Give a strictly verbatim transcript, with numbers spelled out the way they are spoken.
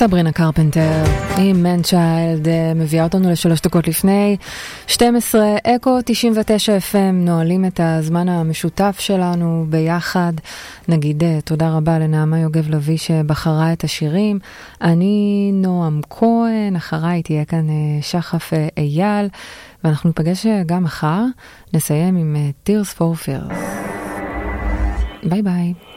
סברינה קרפנטר עם Man Child מביאה אותנו לשלוש דקות לפני שתים עשרה. אקו תשעים ותשע אף אם נועלים את הזמן המשותף שלנו ביחד. נגיד תודה רבה לנעמה יוגב לוי שבחרה את השירים. אני נועם כהן, אחריי תהיה כאן שחף אייל, ואנחנו ניפגש גם מחר. נסיים עם Tears for Fears. ביי ביי.